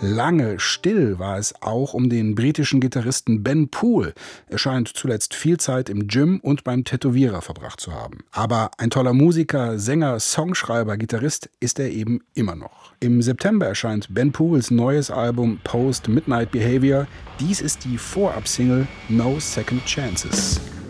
Lange still war es auch um den britischen Gitarristen Ben Poole. Er scheint zuletzt viel Zeit im Gym und beim Tätowierer verbracht zu haben. Aber ein toller Musiker, Sänger, Songschreiber, Gitarrist ist er eben immer noch. Im September erscheint Ben Pooles neues Album Post Midnight Behavior. Dies ist die Vorab-Single No Second Chances.